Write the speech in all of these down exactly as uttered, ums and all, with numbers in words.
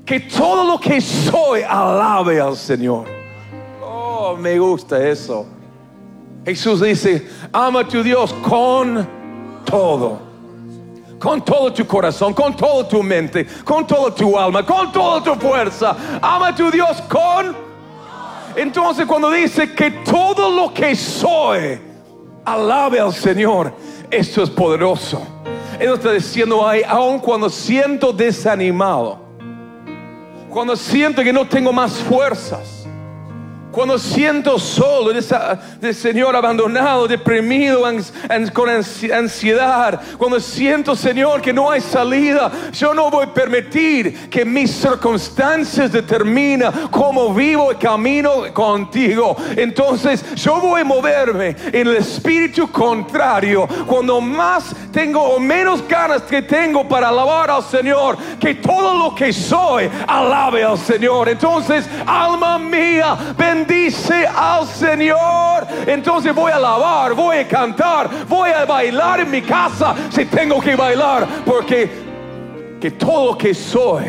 que todo lo que soy alabe al Señor. Oh, me gusta eso. Jesús dice, ama a tu Dios con todo, con todo tu corazón, con toda tu mente, con toda tu alma, con toda tu fuerza. Ama a tu Dios con... Entonces cuando dice que todo lo que soy alabe al Señor, esto es poderoso. Él está diciendo ahí, aun cuando siento desanimado, cuando siento que no tengo más fuerzas, cuando siento solo, de Señor, abandonado, deprimido, ans, ans, con ansiedad, cuando siento, Señor, que no hay salida, yo no voy a permitir que mis circunstancias determinen cómo vivo y camino contigo. Entonces yo voy a moverme en el espíritu contrario. Cuando más tengo o menos ganas que tengo para alabar al Señor, que todo lo que soy alabe al Señor. Entonces, alma mía, bendice Bendice al Señor. Entonces voy a alabar, voy a cantar, voy a bailar en mi casa si tengo que bailar, porque que todo lo que soy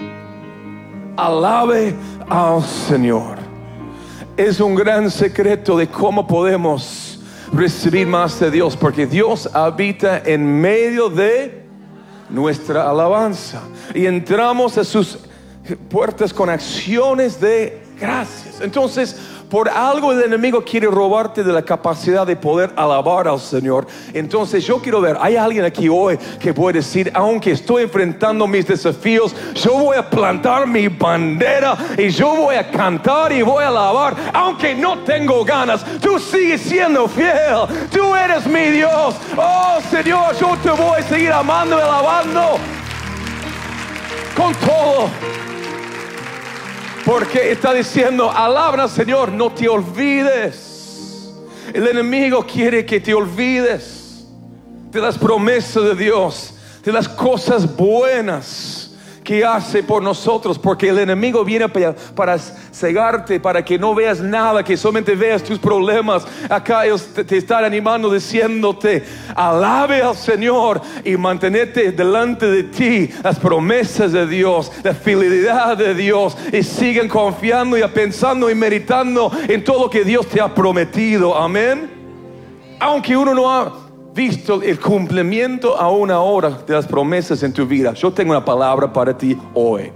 alabe al Señor. Es un gran secreto de cómo podemos recibir más de Dios, porque Dios habita en medio de nuestra alabanza y entramos a sus puertas con acciones de gracias. Entonces, por algo el enemigo quiere robarte de la capacidad de poder alabar al Señor. Entonces yo quiero ver, hay alguien aquí hoy que puede decir, aunque estoy enfrentando mis desafíos, yo voy a plantar mi bandera y yo voy a cantar y voy a alabar, aunque no tengo ganas. Tú sigues siendo fiel, tú eres mi Dios. Oh Señor, yo te voy a seguir amando y alabando con todo. Porque está diciendo, alaba al Señor, no te olvides. El enemigo quiere que te olvides de las promesas de Dios, de las cosas buenas que hace por nosotros, porque el enemigo viene para cegarte, para que no veas nada, que solamente veas tus problemas. Acá ellos te, te están animando, diciéndote, alabe al Señor y mantenerte delante de ti las promesas de Dios, la fidelidad de Dios, y siguen confiando y pensando y meditando en todo lo que Dios te ha prometido. Amén. Aunque uno no ha visto el cumplimiento aún ahora de las promesas en tu vida, yo tengo una palabra para ti hoy.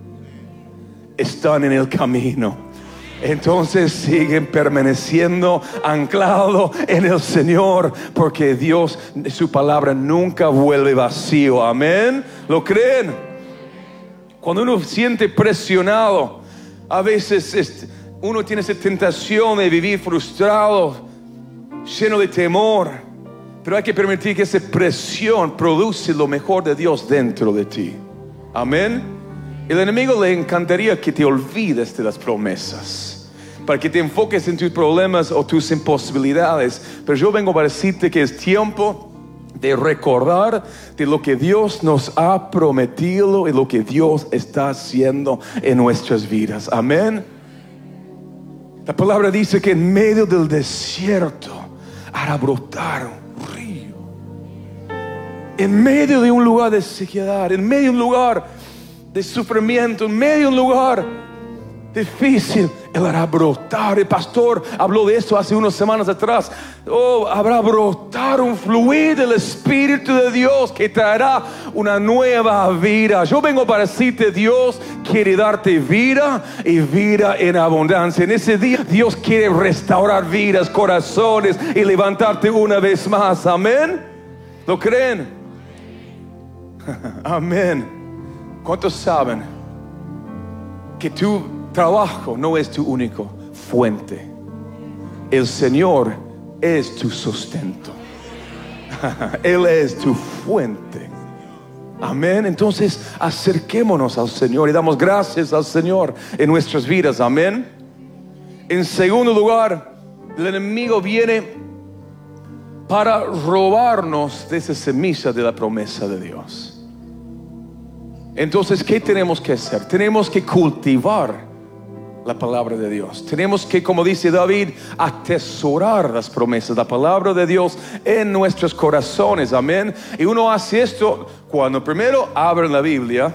Están en el camino. Entonces siguen permaneciendo anclados en el Señor, porque Dios, su palabra nunca vuelve vacío. Amén. ¿Lo creen? Cuando uno siente presionado, a veces uno tiene esa tentación de vivir frustrado, lleno de temor. Pero hay que permitir que esa presión produce lo mejor de Dios dentro de ti. Amén. El enemigo le encantaría que te olvides de las promesas, para que te enfoques en tus problemas o tus imposibilidades. Pero yo vengo para decirte que es tiempo de recordar de lo que Dios nos ha prometido y lo que Dios está haciendo en nuestras vidas. Amén. La palabra dice que en medio del desierto hará brotar río. En medio de un lugar de sequedad, en medio de un lugar de sufrimiento, en medio de un lugar difícil, Él hará brotar. El pastor habló de eso hace unas semanas atrás. Oh, habrá brotar un fluir del Espíritu de Dios que traerá una nueva vida. Yo vengo para decirte, Dios quiere darte vida y vida en abundancia. En ese día Dios quiere restaurar vidas, corazones y levantarte una vez más. Amén. ¿Lo creen? Amén. ¿Cuántos saben que tu trabajo no es tu único fuente? El Señor es tu sustento. Él es tu fuente. Amén. Entonces acerquémonos al Señor y damos gracias al Señor en nuestras vidas. Amén. En segundo lugar, el enemigo viene para robarnos de esa semilla de la promesa de Dios. Entonces, ¿qué tenemos que hacer? Tenemos que cultivar la palabra de Dios. Tenemos que, como dice David, atesorar las promesas, la palabra de Dios en nuestros corazones. Amén. Y uno hace esto cuando primero abren la Biblia